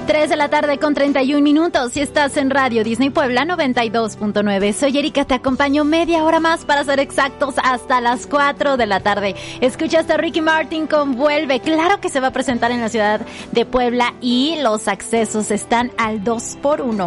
3 de la tarde con 31 minutos y estás en Radio Disney Puebla 92.9. Soy Erika, te acompaño media hora más para ser exactos hasta las 4 de la tarde. Escuchaste a Ricky Martin con Vuelve. Claro que se va a presentar en la ciudad de Puebla y los accesos están al 2x1.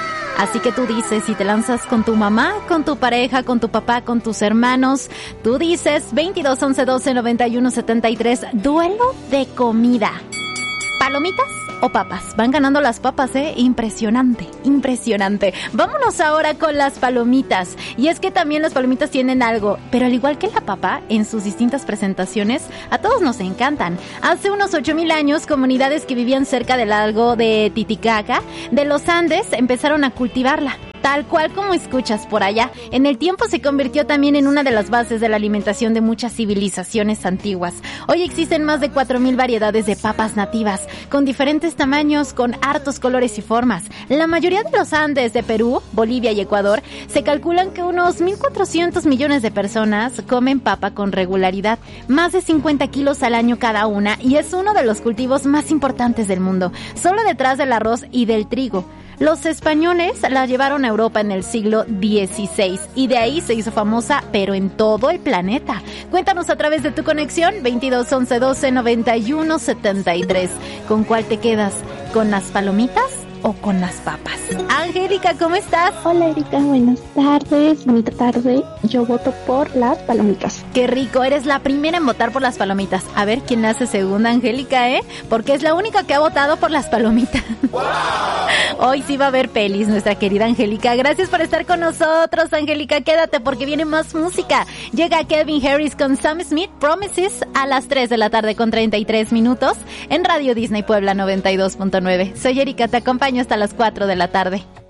Así que tú dices, si te lanzas con tu mamá, con tu pareja, con tu papá, con tus hermanos, tú dices 22 11 12 91 73, duelo de comida. ¿Palomitas o papas? Van ganando las papas, impresionante, impresionante. Vámonos ahora con las palomitas. Y es que también las palomitas tienen algo, pero al igual que la papa, en sus distintas presentaciones, a todos nos encantan. Hace unos 8,000 años, comunidades que vivían cerca del lago de Titicaca, de los Andes, empezaron a cultivarla. Tal cual como escuchas por allá. En el tiempo se convirtió también en una de las bases de la alimentación de muchas civilizaciones antiguas. Hoy existen más de 4,000 variedades de papas nativas, con diferentes tamaños, con hartos colores y formas. La mayoría de los Andes de Perú, Bolivia y Ecuador, se calculan que unos 1,400 millones de personas comen papa con regularidad, más de 50 kilos al año cada una, y es uno de los cultivos más importantes del mundo, solo detrás del arroz y del trigo. Los españoles la llevaron a Europa en el siglo XVI y de ahí se hizo famosa, pero en todo el planeta. Cuéntanos a través de tu conexión 22 11 12 91 73. ¿Con cuál te quedas? ¿Con las palomitas o con las papas? Angélica, ¿cómo estás? Hola Erika, buenas tardes, bonita tarde. Yo voto por las palomitas. Qué rico, eres la primera en votar por las palomitas. A ver quién hace segunda, Angélica, porque es la única que ha votado por las palomitas. ¡Wow! Hoy sí va a haber pelis, nuestra querida Angélica. Gracias por estar con nosotros, Angélica. Quédate porque viene más música. Llega Calvin Harris con Sam Smith, Promises, a las 3 de la tarde con 33 minutos en Radio Disney Puebla 92.9. Soy Erika, te acompaño hasta las 4 de la tarde.